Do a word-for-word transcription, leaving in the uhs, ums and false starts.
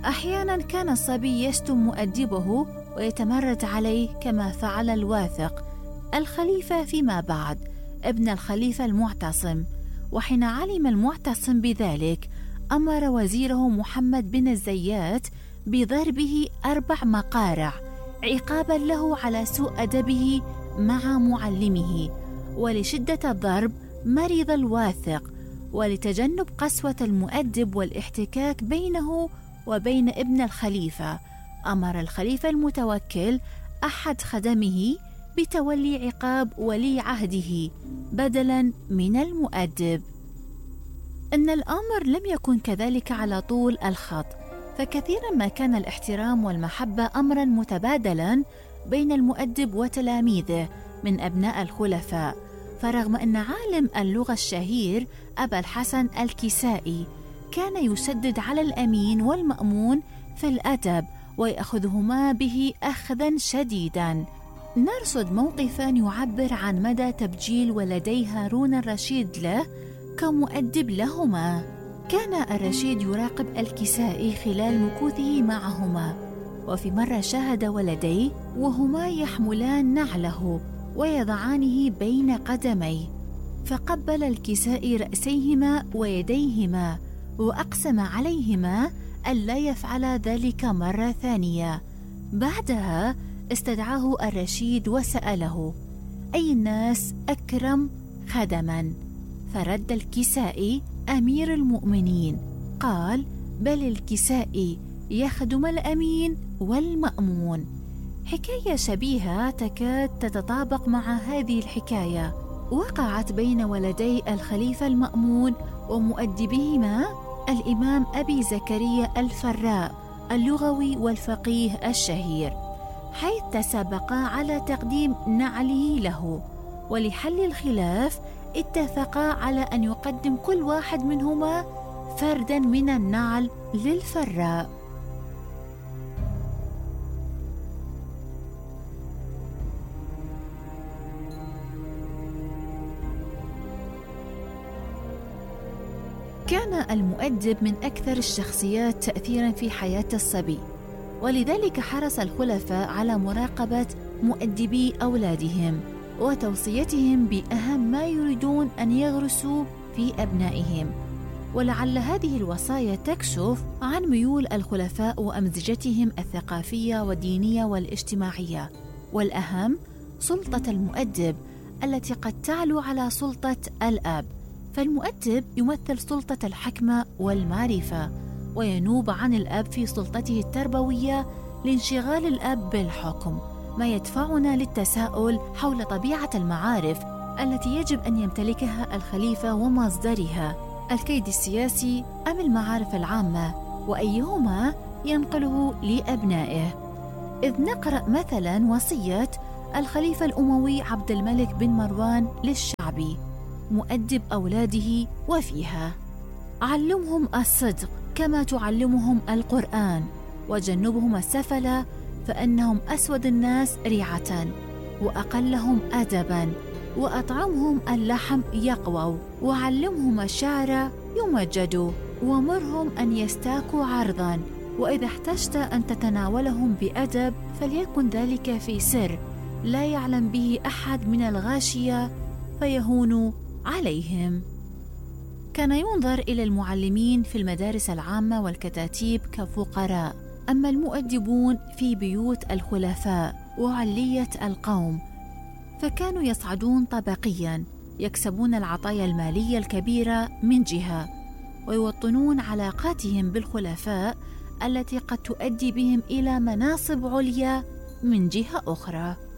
أحيانا كان الصبي يشتم مؤدبه ويتمرد عليه كما فعل الواثق الخليفة فيما بعد ابن الخليفة المعتصم. وحين علم المعتصم بذلك أمر وزيره محمد بن الزيات بضربه أربع مقارع عقابا له على سوء أدبه مع معلمه. ولشدة الضرب مرض الواثق، ولتجنب قسوة المؤدب والاحتكاك بينه وبين ابن الخليفة أمر الخليفة المتوكل أحد خدمه بتولي عقاب ولي عهده بدلا من المؤدب. إن الأمر لم يكن كذلك على طول الخط، فكثيرا ما كان الاحترام والمحبة أمرا متبادلا بين المؤدب وتلاميذه من أبناء الخلفاء. فرغم أن عالم اللغة الشهير أبا الحسن الكسائي كان يشدد على الأمين والمأمون في الأدب ويأخذهما به أخذا شديدا، نرصد موقفا يعبر عن مدى تبجيل ولدي هارون الرشيد له كمؤدب لهما. كان الرشيد يراقب الكسائي خلال مكوثه معهما، وفي مرة شاهد ولديه وهما يحملان نعله ويضعانه بين قدميه، فقبل الكسائي رأسيهما ويديهما وأقسم عليهما ألا يفعل ذلك مرة ثانية. بعدها استدعاه الرشيد وسأله: أي الناس أكرم خدما؟ فرد الكسائي: أمير المؤمنين. قال: بل الكسائي يخدم الأمين والمأمون. حكاية شبيهة تكاد تتطابق مع هذه الحكاية وقعت بين ولدي الخليفة المأمون ومؤدبهما الإمام أبي زكريا الفراء اللغوي والفقيه الشهير، حيث تسابقا على تقديم نعله له، ولحل الخلاف اتفقا على أن يقدم كل واحد منهما فردا من النعل للفراء. كان المؤدب من أكثر الشخصيات تأثيراً في حياة الصبي، ولذلك حرص الخلفاء على مراقبة مؤدبي أولادهم وتوصيتهم بأهم ما يريدون أن يغرسوا في أبنائهم. ولعل هذه الوصايا تكشف عن ميول الخلفاء وأمزجتهم الثقافية والدينية والاجتماعية، والأهم سلطة المؤدب التي قد تعلو على سلطة الأب. فالمؤدب يمثل سلطة الحكمة والمعرفة، وينوب عن الأب في سلطته التربوية لانشغال الأب بالحكم، ما يدفعنا للتساؤل حول طبيعة المعارف التي يجب أن يمتلكها الخليفة ومصدرها، الكيد السياسي أم المعارف العامة، وأيهما ينقله لأبنائه. إذ نقرأ مثلا وصية الخليفة الأموي عبد الملك بن مروان للشعبي مؤدب أولاده، وفيها: علمهم الصدق كما تعلمهم القرآن، وجنبهم السفل فإنهم أسود الناس ريعة وأقلهم أدبا، وأطعمهم اللحم يقووا، وعلمهم الشعر يمجدوا، ومرهم أن يستاكوا عرضا، وإذا احتجت أن تتناولهم بأدب فليكن ذلك في سر لا يعلم به أحد من الغاشية فيهون عليهم. كان ينظر إلى المعلمين في المدارس العامة والكتاتيب كفقراء، أما المؤدبون في بيوت الخلفاء وعلية القوم فكانوا يصعدون طبقيا، يكسبون العطايا المالية الكبيرة من جهة، ويوطنون علاقاتهم بالخلفاء التي قد تؤدي بهم إلى مناصب عليا من جهة أخرى.